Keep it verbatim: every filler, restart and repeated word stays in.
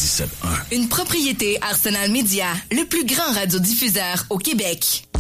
quatre-vingt-dix-sept un. Une propriété Arsenal Media, le plus grand radiodiffuseur au Québec.